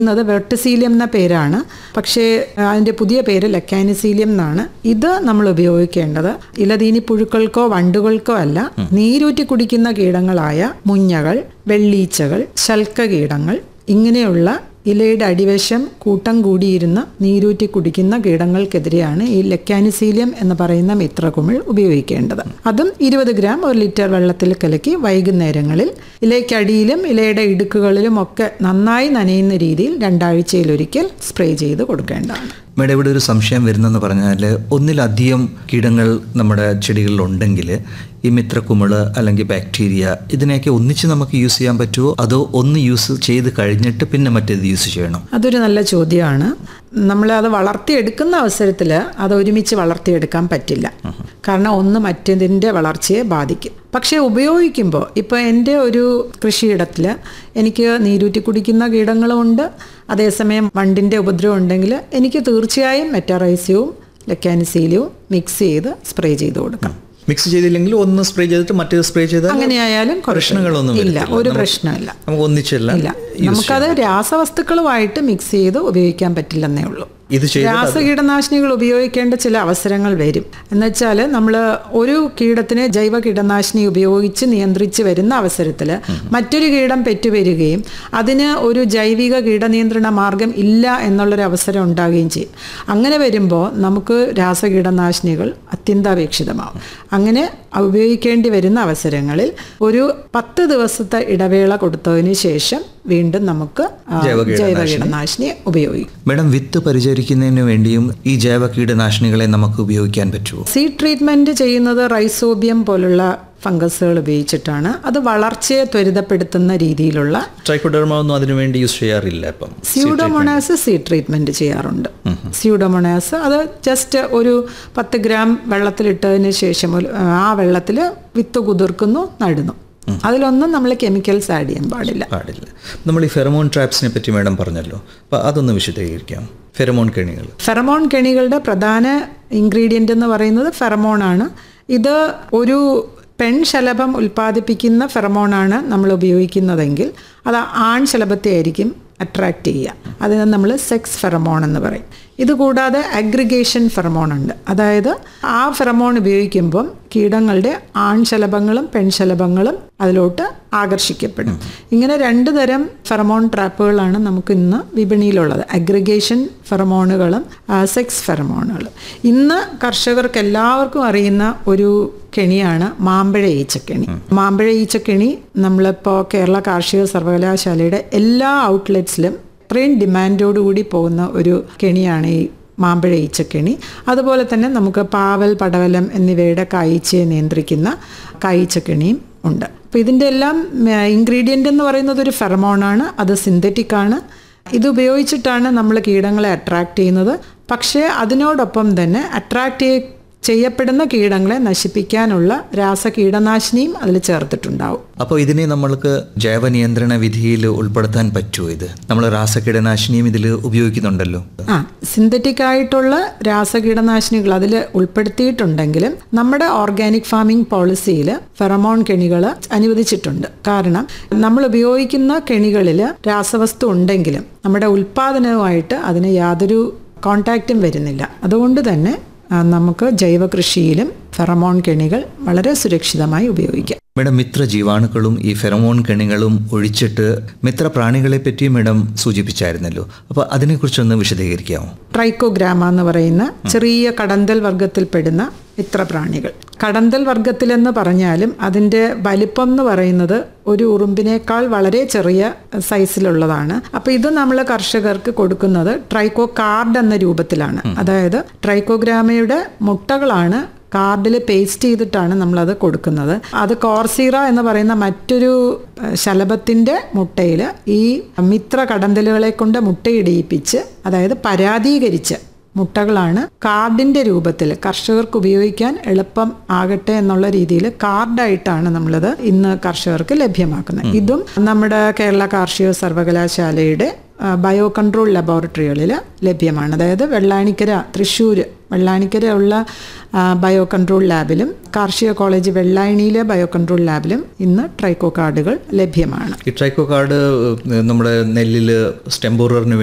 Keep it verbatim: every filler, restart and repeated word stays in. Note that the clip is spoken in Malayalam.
അത് വെർട്ടിസീലിയം എന്ന പേരാണ്, പക്ഷേ അതിൻ്റെ പുതിയ പേര് ലെക്കാനിസീലിയം എന്നാണ്. ഇത് നമ്മൾ ഉപയോഗിക്കേണ്ടത് ഇലതീനി പുഴുക്കൾക്കോ വണ്ടുകൾക്കോ അല്ല, നീരൂറ്റി കുടിക്കുന്ന കീടങ്ങളായ മുഞ്ഞകൾ, വെള്ളീച്ചകൾ, ശൽക്ക കീടങ്ങൾ, ഇങ്ങനെയുള്ള ഇലയുടെ അടിവശം കൂട്ടം കൂടിയിരുന്ന് നീരൂറ്റി കുടിക്കുന്ന കീടങ്ങൾക്കെതിരെയാണ് ഈ ലെക്കാനിസീലിയം എന്ന് പറയുന്ന മിത്രകുമിൾ ഉപയോഗിക്കേണ്ടത്. അതും ഇരുപത് ഗ്രാം ഒരു ലിറ്റർ വെള്ളത്തിൽ കലക്കി വൈകുന്നേരങ്ങളിൽ ഇലയ്ക്കടിയിലും ഇലയുടെ ഇടുക്കുകളിലും ഒക്കെ നന്നായി നനയുന്ന രീതിയിൽ രണ്ടാഴ്ചയിലൊരിക്കൽ സ്പ്രേ ചെയ്ത് കൊടുക്കേണ്ടതാണ്. മേഡം, ഇവിടെ ഒരു സംശയം വരുന്നെന്ന് പറഞ്ഞാൽ, ഒന്നിലധികം കീടങ്ങൾ നമ്മുടെ ചെടികളിലുണ്ടെങ്കിൽ ഈ മിത്രക്കുമിള് അല്ലെങ്കിൽ ബാക്ടീരിയ ഇതിനെയൊക്കെ ഒന്നിച്ച് നമുക്ക് യൂസ് ചെയ്യാൻ പറ്റുമോ, അതോ ഒന്ന് യൂസ് ചെയ്ത് കഴിഞ്ഞിട്ട് പിന്നെ മറ്റേത് യൂസ് ചെയ്യണം? അതൊരു നല്ല ചോദ്യമാണ്. നമ്മൾ അത് വളർത്തിയെടുക്കുന്ന അവസരത്തിൽ അത് ഒരുമിച്ച് വളർത്തിയെടുക്കാൻ പറ്റില്ല. കാരണം ഒന്ന് മറ്റേതിൻ്റെ വളർച്ചയെ ബാധിക്കും. പക്ഷേ ഉപയോഗിക്കുമ്പോൾ ഇപ്പോൾ എൻ്റെ ഒരു കൃഷിയിടത്തിൽ എനിക്ക് നീരൂറ്റി കുടിക്കുന്ന കീടങ്ങളുമുണ്ട്, അതേസമയം വണ്ടിൻ്റെ ഉപദ്രവം ഉണ്ടെങ്കിൽ എനിക്ക് തീർച്ചയായും മെറ്റാറൈസിയവും ലെക്കാനിസീലിയവും മിക്സ് ചെയ്ത് സ്പ്രേ ചെയ്ത് കൊടുക്കാം. മിക്സ് ചെയ്തില്ലെങ്കിൽ ഒന്ന് സ്പ്രേ ചെയ്തിട്ട് മറ്റേത് സ്പ്രേ ചെയ്താൽ അങ്ങനെയായാലും പ്രശ്നങ്ങളൊന്നും ഇല്ല, ഒരു പ്രശ്നമില്ല. നമുക്ക് ഒന്നിച്ചല്ല, നമുക്കത് രാസവസ്തുക്കളുമായിട്ട് മിക്സ് ചെയ്ത് ഉപയോഗിക്കാൻ പറ്റില്ലെന്നേ ഉള്ളൂ. ഇത് രാസകീടനാശിനികൾ ഉപയോഗിക്കേണ്ട ചില അവസരങ്ങൾ വരും. എന്നുവെച്ചാൽ നമ്മൾ ഒരു കീടത്തിനെ ജൈവ കീടനാശിനി ഉപയോഗിച്ച് നിയന്ത്രിച്ച് വരുന്ന അവസരത്തിൽ മറ്റൊരു കീടം പെറ്റുവരികയും അതിന് ഒരു ജൈവിക കീടനിയന്ത്രണ മാർഗം ഇല്ല എന്നുള്ളൊരു അവസരം ഉണ്ടാകുകയും ചെയ്യും. അങ്ങനെ വരുമ്പോൾ നമുക്ക് രാസകീടനാശിനികൾ അത്യന്താപേക്ഷിതമാവും. അങ്ങനെ ഉപയോഗിക്കേണ്ടി വരുന്ന അവസരങ്ങളിൽ ഒരു പത്ത് ദിവസത്തെ ഇടവേള കൊടുത്തതിന് ശേഷം വീണ്ടും നമുക്ക് ജൈവ കീടനാശിനി ഉപയോഗിക്കും. മേഡം, വിത്ത് പരിചരിക്കുന്നതിന് വേണ്ടിയും ഈ ജൈവ കീടനാശിനികളെ നമുക്ക് ഉപയോഗിക്കാൻ പറ്റുമോ? സീഡ് ട്രീറ്റ്മെന്റ് ചെയ്യുന്നത് റൈസോബിയം പോലുള്ള ഫംഗസുകൾ ഉപയോഗിച്ചിട്ടാണ്. അത് വളർച്ചയെ ത്വരിതപ്പെടുത്തുന്ന രീതിയിലുള്ള. ട്രൈക്കോഡെർമ ഒന്നും അതിനുവേണ്ടി യൂസ് ചെയ്യാറില്ല. ഇപ്പം സ്യൂഡോമോണാസ് സീഡ് ട്രീറ്റ്മെന്റ് ചെയ്യാറുണ്ട്. സ്യൂഡോമോണാസ് അത് ജസ്റ്റ് ഒരു പത്ത് ഗ്രാം വെള്ളത്തിലിട്ടതിന് ശേഷം ആ വെള്ളത്തിൽ വിത്ത് കുതിർക്കുന്നു, നടുന്നു. അതിലൊന്നും നമ്മൾ കെമിക്കൽസ് ആഡ് ചെയ്യാൻ പാടില്ല പാടില്ല നമ്മൾ ഈ ഫെറമോൺ ട്രാപ്സിനെ പറ്റി മേഡം പറഞ്ഞല്ലോ, അപ്പോൾ അതൊന്ന് വിശദീകരിക്കാം. ഫെറമോൺ കെണികൾ ഫെറമോൺ കെണികളുടെ പ്രധാന ഇൻഗ്രീഡിയൻ്റ് എന്ന് പറയുന്നത് ഫെറമോണാണ്. ഇത് ഒരു പെൺശലഭം ഉൽപ്പാദിപ്പിക്കുന്ന ഫെറമോണാണ് നമ്മൾ ഉപയോഗിക്കുന്നതെങ്കിൽ അത് ആൺ ശലഭത്തെ ആയിരിക്കും അട്രാക്റ്റ് ചെയ്യുക. അതിന് നമ്മൾ സെക്സ് ഫെറമോൺ എന്ന് പറയും. ഇതുകൂടാതെ അഗ്രിഗേഷൻ ഫെറമോൺ ഉണ്ട്. അതായത് ആ ഫെറമോൺ ഉപയോഗിക്കുമ്പം കീടങ്ങളുടെ ആൺശലഭങ്ങളും പെൺശലഭങ്ങളും അതിലോട്ട് ആകർഷിക്കപ്പെടും. ഇങ്ങനെ രണ്ട് തരം ഫെറമോൺ ട്രാപ്പുകളാണ് നമുക്ക് ഇന്ന് വിപണിയിലുള്ളത്, അഗ്രിഗേഷൻ ഫെറമോണുകളും സെക്സ് ഫെറമോണുകളും. ഇന്ന് കർഷകർക്ക് എല്ലാവർക്കും അറിയുന്ന ഒരു കെണിയാണ് മാമ്പഴ ഈച്ചക്കെണി. മാമ്പഴ ഈച്ചക്കെണി നമ്മളിപ്പോൾ കേരള കാർഷിക സർവകലാശാലയുടെ എല്ലാ ഔട്ട്ലെറ്റ്സിലും അത്രയും ഡിമാൻഡോടുകൂടി പോകുന്ന ഒരു കെണിയാണ് ഈ മാമ്പഴ ഈച്ചക്കെണി. അതുപോലെ തന്നെ നമുക്ക് പാവൽ, പടവലം എന്നിവയുടെ കായ്ച്ചയെ നിയന്ത്രിക്കുന്ന കായ്ച്ചക്കെണിയും ഉണ്ട്. അപ്പോൾ ഇതിൻ്റെ എല്ലാം ഇൻഗ്രീഡിയൻ്റ് എന്ന് പറയുന്നത് ഒരു ഫെറമോണാണ്. അത് സിന്തറ്റിക് ആണ്. ഇത് ഉപയോഗിച്ചിട്ടാണ് നമ്മൾ കീടങ്ങളെ അട്രാക്റ്റ് ചെയ്യുന്നത്. പക്ഷേ അതിനോടൊപ്പം തന്നെ അട്രാക്റ്റ് ചെയ്യപ്പെടുന്ന കീടങ്ങളെ നശിപ്പിക്കാനുള്ള രാസകീടനാശിനിയും അതിൽ ചേർത്തിട്ടുണ്ടാവും. അപ്പോൾ ഇതിനെ നമ്മൾക്ക് ജൈവ നിയന്ത്രണ വിധിയിൽ ഉൾപ്പെടുത്താൻ പറ്റുമോ? ഇത് നമ്മൾ രാസകീടനാശിനിയും ഇതിൽ ഉപയോഗിക്കുന്നുണ്ടല്ലോ. ആ സിന്തറ്റിക് ആയിട്ടുള്ള രാസകീടനാശിനികൾ അതിൽ ഉൾപ്പെടുത്തിയിട്ടുണ്ടെങ്കിലും നമ്മുടെ ഓർഗാനിക് ഫാമിംഗ് പോളിസിയിൽ ഫെറമോൺ കെണികൾ അനുവദിച്ചിട്ടുണ്ട്. കാരണം നമ്മൾ ഉപയോഗിക്കുന്ന കെണികളിൽ രാസവസ്തു ഉണ്ടെങ്കിലും നമ്മുടെ ഉൽപ്പാദനവുമായിട്ട് അതിന് യാതൊരു കോണ്ടാക്റ്റും വരുന്നില്ല. അതുകൊണ്ട് തന്നെ നമുക്ക് ജൈവ കൃഷിയിലും ഫെറമോൺ കെണികൾ വളരെ സുരക്ഷിതമായി ഉപയോഗിക്കാം. മേഡം, മിത്ര ജീവാണുക്കളും ഈ ഫെറമോൺ കെണികളും ഒഴിച്ചിട്ട് മിത്ര പ്രാണികളെ പറ്റി മേഡം സൂചിപ്പിച്ചായിരുന്നല്ലോ, അപ്പോൾ അതിനെക്കുറിച്ചൊന്ന് വിശദീകരിക്കാമോ? ട്രൈക്കോഗ്രാമ എന്ന് പറയുന്ന ചെറിയ കടന്തൽ വർഗത്തിൽപ്പെടുന്ന മിത്രപ്രാണികൾ. കടന്തൽ വർഗത്തിലെന്ന് പറഞ്ഞാലും അതിൻ്റെ വലിപ്പം എന്ന് പറയുന്നത് ഒരു ഉറുമ്പിനേക്കാൾ വളരെ ചെറിയ സൈസിലുള്ളതാണ്. അപ്പോൾ ഇത് നമ്മൾ കർഷകർക്ക് കൊടുക്കുന്നത് ട്രൈക്കോ കാർഡ് എന്ന രൂപത്തിലാണ്. അതായത് ട്രൈക്കോഗ്രാമയുടെ മുട്ടകളാണ് കാർഡിൽ പേസ്റ്റ് ചെയ്തിട്ടാണ് നമ്മളത് കൊടുക്കുന്നത്. അത് കോർസീറ എന്ന് പറയുന്ന മറ്റൊരു ശലഭത്തിൻ്റെ മുട്ടയിൽ ഈ മിത്ര കടന്തലുകളെ കൊണ്ട് മുട്ടയിടിയിപ്പിച്ച്, അതായത് പരാതീകരിച്ച് മുട്ടകളാണ് കാർഡിൻ്റെ രൂപത്തിൽ കർഷകർക്ക് ഉപയോഗിക്കാൻ എളുപ്പം ആകട്ടെ എന്നുള്ള രീതിയിൽ കാർഡായിട്ടാണ് നമ്മളത് ഇന്ന് കർഷകർക്ക് ലഭ്യമാക്കുന്നത്. ഇതും നമ്മുടെ കേരള കാർഷിക സർവകലാശാലയുടെ ബയോ കൺട്രോൾ ലബോറട്ടറികളിൽ ലഭ്യമാണ്. അതായത് വെള്ളാനിക്കര, തൃശ്ശൂർ വെള്ളാനിക്കര ഉള്ള ബയോ കൺട്രോൾ ലാബിലും കാർഷിക കോളേജ് വെള്ളായണിയിലെ ബയോ കൺട്രോൾ ലാബിലും ഇന്ന് ട്രൈക്കോ കാർഡുകൾ ലഭ്യമാണ്. ഈ ട്രൈക്കോ കാർഡ് നമ്മുടെ നെല്ലിൽ സ്റ്റെം ബോററിന്